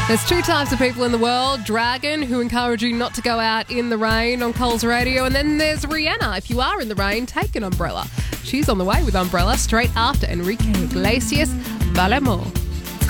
There's two types of people in the world. Dragon, who encourage you not to go out in the rain on Coles Radio. And then there's Rihanna. If you are in the rain, take an umbrella. She's on the way with Umbrella straight after Enrique Iglesias, Vale More.